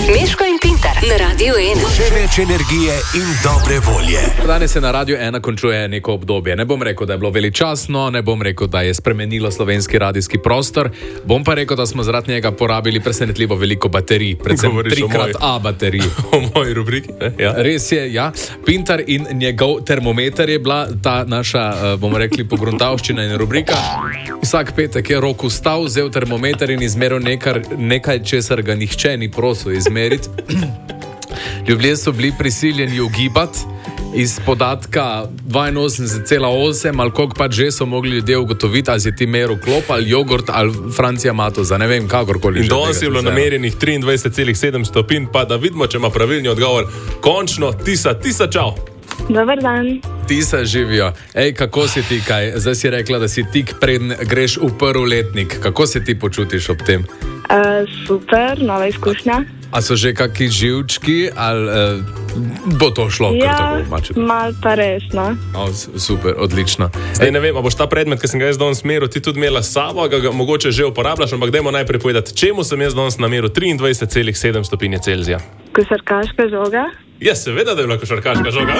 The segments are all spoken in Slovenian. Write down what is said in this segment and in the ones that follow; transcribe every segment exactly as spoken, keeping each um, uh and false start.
Meško in Pintar na Radiu ena. Še več energije in dobre volje. Danes se na Radiu ena končuje neko obdobje. Ne bom rekel, da je bilo veličastno, ne bom rekel, da je spremenilo slovenski radijski prostor, bom pa rekel, da smo zaradi njega porabili presenetljivo veliko baterij, predvsem trikrat A baterij. O moji rubriki, ne? Ja. Res je, ja. Pintar in njegov termometer je bila ta naša, bomo rekli, pogruntavščina in rubrika. Vsak petek je Rok vstal, vzel termometer in izmeril nekaj, nekaj česar ga nihče ni prosil izmeriti. Ljudje so bili prisiljeni ugibati iz podatka dvainosemdeset cela osem, ali koliko pač že so mogli ljudje ugotoviti, ali si ti meril klop, ali jogurt, ali Francija Matoza, ne vem, kakorkoli. In danes je bilo namerjenih triindvajset celih sedem stopinj, pa da vidimo, če ima pravilni odgovor. Končno, Tisa, Tisa, čau! Dobar dan. Tisa, živijo. Ej, kako si ti kaj? Zdaj si rekla, da si tik preden greš v prvi letnik. Kako se ti počutiš ob tem? Uh, super, nova izkušnja. A so že kakšni živčki, ali uh, bo to šlo? Ja, mal pa resno. Oh, super, odlično. Zdaj ne vem, a boš ta predmet, ki sem ga jaz danes meril, ti tudi imela s sabo, ga, ga mogoče že uporabljaš, ampak dajmo najprej povedati, čemu sem jaz danes nameril triindvajset celih sedem stopinje Celzija. Košarkaška žoga? Ja, seveda, da je bila košarkaška žoga.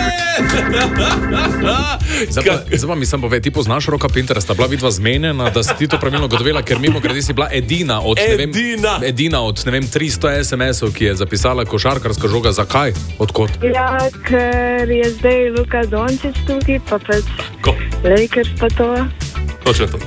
Zdaj pa mi sem povej, ti poznaš Roka Pintera, sta bila vidva zmenjena, da si ti to pravilno gotovila, ker mimo grede si bila edina od, ne vem, edina. edina od, ne vem, tristo es em esov, ki je zapisala košarkarska žoga. Zakaj? Odkot? Ja, ker je zdaj Luka Dončić tukaj, pa pač Lakers pa to. Točno to.